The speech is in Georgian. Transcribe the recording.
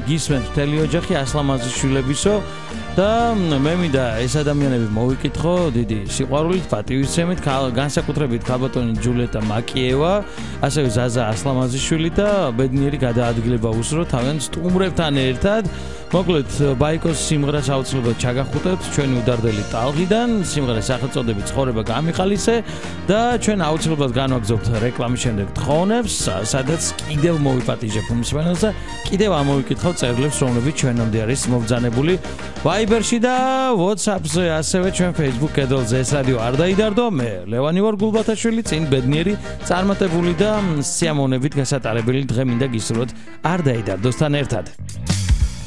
გისმენთ მთელი ოჯახი ასლამაზიშვილებისო და მე მინდა ეს ადამიანები მოვიკითხო დიდი სიყვარულით, პატივისცემით, განსაკუთრებით ქალბატონი ჯულეტა მაკიევა, ასევე ზაზა ასლამაზიშვილი და ბედნიერი გადაადგილება უსურვოთ თავიანთ სტუმრებთან ერთად. მოკლედ ბაიკოს სიმღერას აუცილებლად ჩაგახუტებთ ჩვენი უდარდელი ტალღიდან, სიმღერის სახელწოდებით ცხოვრება გამიყალისე და ჩვენ აუცილებლად განვაგრძობთ რეკლამის შემდეგ თხოვნებს, სადაც კიდევ მოვიპატიჟებ მსმენელს და კიდევ ამოვიკითხავთ წერილებს, რომლებიც ჩვენამდე არის მობრძანებული Viber-ში და WhatsApp-ზე, ასევე ჩვენ Facebook კედელზე. ეს რადიო არ დაიდარდო, მე ლევანი ვარ გულბათაშვილი, წინ ბედნიერი, წარმატებული და სიამოვნებით გასატარებელი დღე მინდა გისურვოთ არ დაიდარდოსთან ერთად.